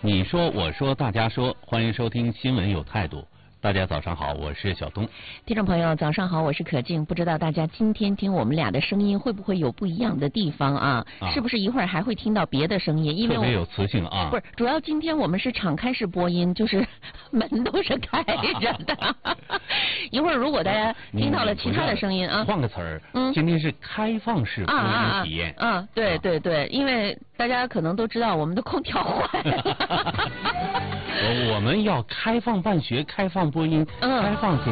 你说我说大家说，欢迎收听新闻有态度。大家早上好，我是小东。 听众朋友早上好，我是可静。不知道大家今天听我们俩的声音会不会有不一样的地方啊？是不是一会儿还会听到别的声音？因为特别有磁性啊。 不是，主要今天我们是敞开式播音，就是门都是开着的。一会儿如果大家听到了其他的声音啊， 换个词儿，今天是开放式播音体验。 对对对，因为大家可能都知道我们的空调坏了。 我们要开放办学，开放播音，开放性